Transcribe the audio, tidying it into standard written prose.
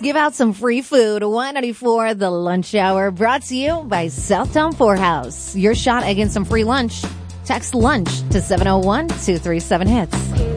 give out some free food. 194 The Lunch Hour, brought to you by Southtown Poorhouse. Your shot against some free lunch. Text lunch to 701-237-HITS.